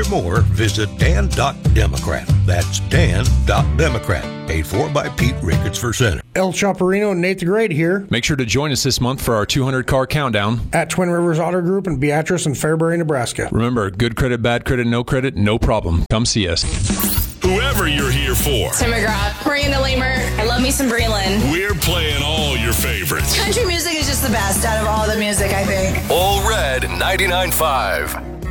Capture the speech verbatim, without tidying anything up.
hear more, visit dan dot democrat. That's dan dot democrat. Paid for by Pete Ricketts for Senate. El Chaparino and Nate the Great here. Make sure to join us this month for our two hundred car countdown at Twin Rivers Auto Group in Beatrice and Fairbury, Nebraska. Remember, good credit, bad credit, no credit, no problem. Come see us. Whoever you're here for. Tim McGraw, Miranda Lamer. I love me some Breland. We're playing all your favorites. Country music is just the best out of all the music, I think. All Red ninety-nine point five.